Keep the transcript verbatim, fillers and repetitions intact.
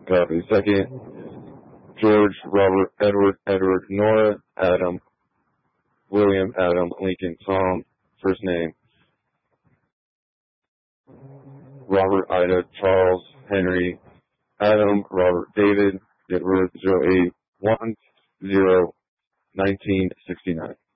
Copy. Second, George, Robert, Edward, Edward, Nora, Adam, William, Adam, Lincoln, Tom, first name. Robert, Ida, Charles, Henry, Adam, Robert, David, date of birth zero eight one zero nineteen sixty-nine.